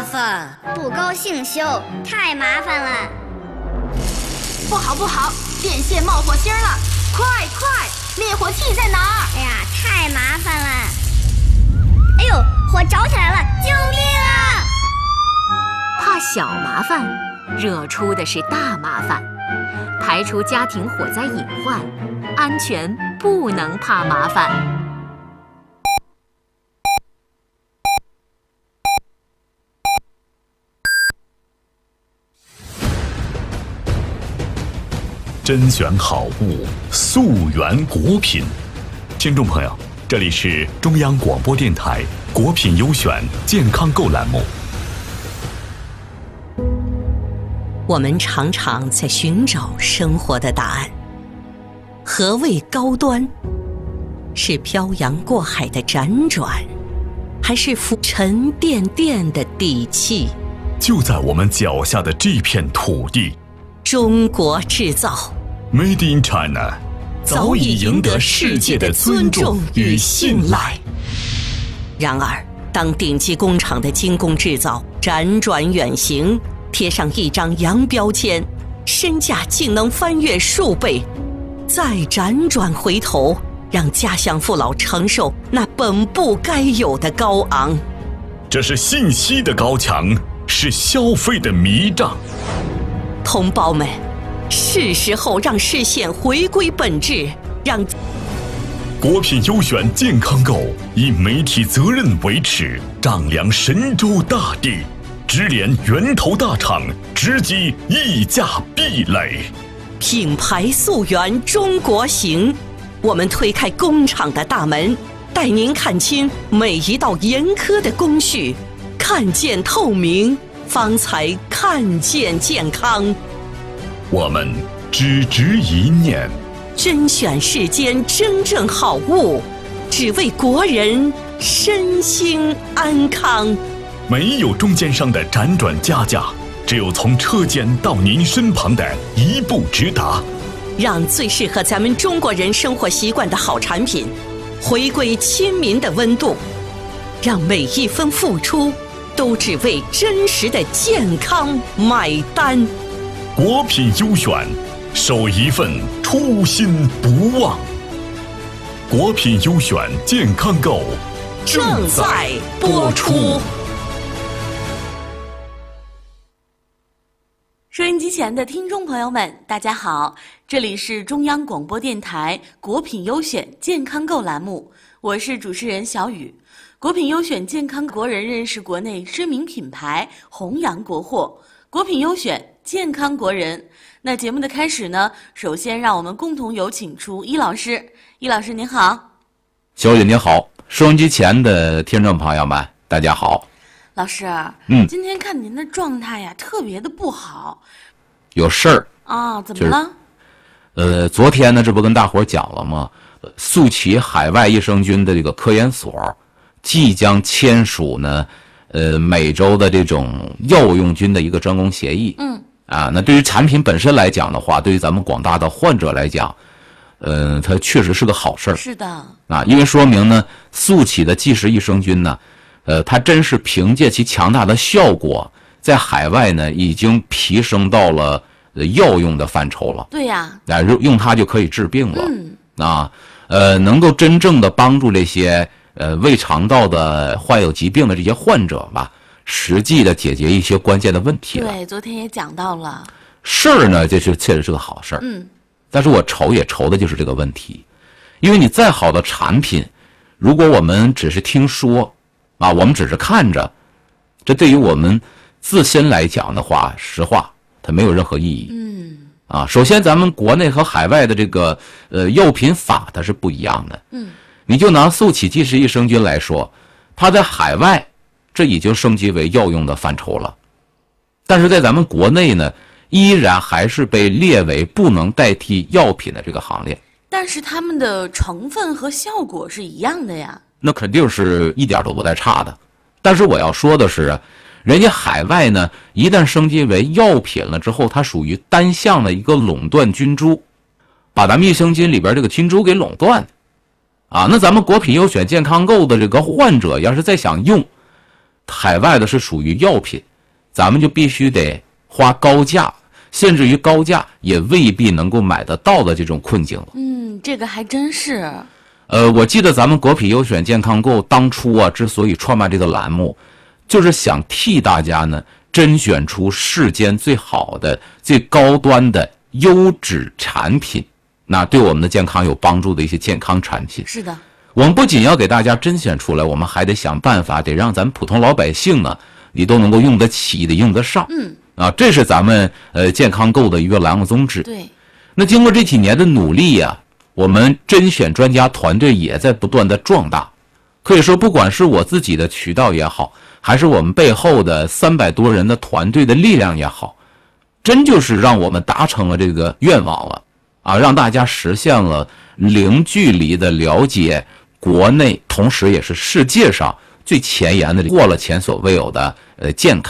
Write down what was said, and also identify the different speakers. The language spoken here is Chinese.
Speaker 1: 烦，
Speaker 2: 不高兴修，太麻烦了。
Speaker 3: 不好不好，电线冒火星了！快快，灭火器在哪儿？
Speaker 2: 哎呀，太麻烦了！哎呦，火着起来了！救命啊！
Speaker 3: 怕小麻烦，惹出的是大麻烦。排除家庭火灾隐患，安全不能怕麻烦。
Speaker 4: 甄选好物，溯源果品。听众朋友，这里是中央广播电台果品优选健康购栏目。
Speaker 5: 我们常常在寻找生活的答案。何谓高端？是漂洋过海的辗转，还是沉甸甸的底气？
Speaker 4: 就在我们脚下的这片土地，
Speaker 5: 中国制造
Speaker 4: Made in China 早已赢得世界的尊重与信赖。
Speaker 5: 然而，当顶级工厂的精工制造辗转远行，贴上一张洋标签，身价竟能翻越数倍，再辗转回头，让家乡父老承受那本不该有的高昂。
Speaker 4: 这是信息的高墙，是消费的迷障。
Speaker 5: 同胞们，是时候让视线回归本质，让
Speaker 4: 果品优选健康购以媒体责任为耻，丈量神州大地，直连源头大厂，直击溢价壁垒。
Speaker 5: 品牌溯源中国行，我们推开工厂的大门，带您看清每一道严苛的工序，看见透明，方才看见健康。
Speaker 4: 我们只执一念，
Speaker 5: 甄选世间真正好物，只为国人身心安康。
Speaker 4: 没有中间商的辗转加价，只有从车间到您身旁的一步直达。
Speaker 5: 让最适合咱们中国人生活习惯的好产品回归亲民的温度，让每一分付出都只为真实的健康买单。
Speaker 4: 果品优选，守一份初心不忘。果品优选健康购
Speaker 5: 正在播出。
Speaker 6: 收音机前的听众朋友们，大家好，这里是中央广播电台果品优选健康购栏目，我是主持人小雨。果品优选健康，国人认识国内知名品牌，弘扬国货。果品优选健康国人。那节目的开始呢，首先让我们共同有请出易老师。易老师您好。
Speaker 7: 小雨您好，收音机前的听众朋友们大家好。
Speaker 6: 老师，今天看您的状态呀，特别的不好。
Speaker 7: 有事儿
Speaker 6: 啊？怎么了？
Speaker 7: 昨天呢，这不跟大伙讲了吗？速启海外益生菌的这个科研所即将签署呢，美洲的这种药物用菌的一个专供协议。那对于产品本身来讲的话，对于咱们广大的患者来讲，它确实是个好事儿。
Speaker 6: 是的。
Speaker 7: 因为说明呢，速启的即时益生菌呢，它真是凭借其强大的效果，在海外呢已经提升到了药用的范畴了。
Speaker 6: 对呀。
Speaker 7: 用它就可以治病了。能够真正的帮助这些胃肠道的患有疾病的这些患者吧，实际的解决一些关键的问题了。
Speaker 6: 对，昨天也讲到了。
Speaker 7: 事儿呢，这是确实是个好事儿。但是我愁的就是这个问题，因为你再好的产品，如果我们只是听说，我们只是看着，这对于我们自身来讲的话，实话，它没有任何意义。首先咱们国内和海外的这个药品法它是不一样的。你就拿速启即时益生菌来说，它在海外这已经升级为药用的范畴了，但是在咱们国内呢，依然还是被列为不能代替药品的这个行列。
Speaker 6: 但是它们的成分和效果是一样的呀。
Speaker 7: 那肯定是一点都不带差的。但是我要说的是，人家海外呢，一旦升级为药品了之后，它属于单项的一个垄断菌株，把咱们益生菌里边这个菌株给垄断。那咱们果品优选健康购的这个患者要是再想用， 海外的是属于药品，咱们就必须得花高价，甚至于高价也未必能够买得到的这种困境了。
Speaker 6: 这个还真是。
Speaker 7: 我记得咱们国品优选健康购当初啊，之所以创办这个栏目，就是想替大家呢甄选出世间最好的、最高端的优质产品，那对我们的健康有帮助的一些健康产品。
Speaker 6: 是的，
Speaker 7: 我们不仅要给大家甄选出来，我们还得想办法，得让咱们普通老百姓呢，你都能够用得起，得用得上。这是咱们健康购的一个栏目宗旨。
Speaker 6: 对。
Speaker 7: 那经过这几年的努力呀，我们甄选专家团队也在不断的壮大。可以说，不管是我自己的渠道也好，还是我们背后的300多人的团队的力量也好，真就是让我们达成了这个愿望了啊！让大家实现了零距离的了解国内，同时也是世界上最前沿的，过了前所未有的健康